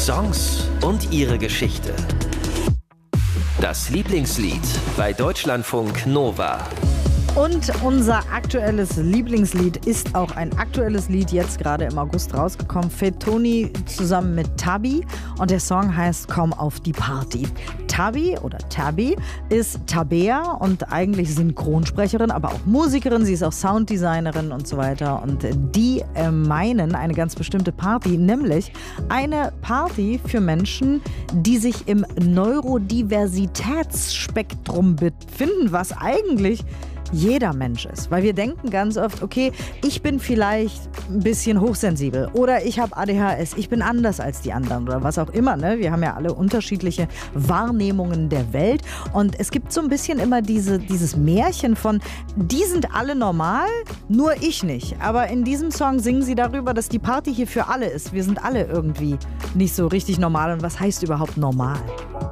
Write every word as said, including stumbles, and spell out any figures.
Songs und ihre Geschichte. Das Lieblingslied bei Deutschlandfunk Nova. Und unser aktuelles Lieblingslied ist auch ein aktuelles Lied, jetzt gerade im August rausgekommen. Fatoni zusammen mit Tabi und der Song heißt Komm auf die Party. Tabi oder Tabi ist Tabea und eigentlich Synchronsprecherin, aber auch Musikerin. Sie ist auch Sounddesignerin und so weiter. Und die äh, meinen eine ganz bestimmte Party, nämlich eine Party für Menschen, die sich im Neurodiversitätsspektrum befinden, was eigentlich jeder Mensch ist. Weil wir denken ganz oft, okay, ich bin vielleicht ein bisschen hochsensibel oder ich habe A D H S, ich bin anders als die anderen oder was auch immer. Ne? Wir haben ja alle unterschiedliche Wahrnehmungen der Welt und es gibt so ein bisschen immer diese, dieses Märchen von, die sind alle normal, nur ich nicht. Aber in diesem Song singen sie darüber, dass die Party hier für alle ist. Wir sind alle irgendwie nicht so richtig normal. Und was heißt überhaupt normal?